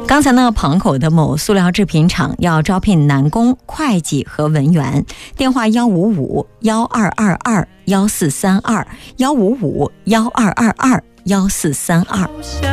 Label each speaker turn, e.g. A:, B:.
A: 刚才呢，庞口的某塑料制品厂要招聘男工、会计和文员，电话155-1222-1432，155-1222-1432。